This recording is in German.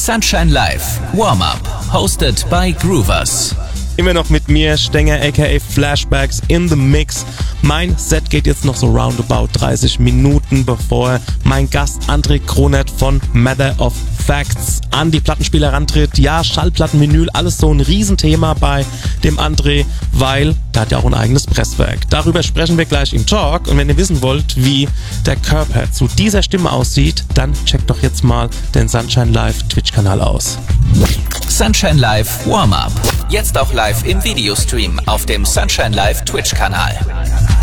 Sunshine Live Warm-Up, hosted by Groovers. Immer noch mit mir, Stenger aka Flashbacks in the Mix. Mein Set geht jetzt noch so roundabout 30 Minuten, bevor mein Gast André Kronert von Matter of Facts an die Plattenspieler rantritt. Ja, Schallplatten, Vinyl, alles so ein Riesenthema bei dem André, weil der hat ja auch ein eigenes Presswerk. Darüber sprechen wir gleich im Talk, und wenn ihr wissen wollt, wie der Körper zu dieser Stimme aussieht, dann checkt doch jetzt mal den Sunshine Live Twitch-Kanal aus. Sunshine Live Warm-Up. Jetzt auch live im Videostream auf dem Sunshine Live Twitch-Kanal.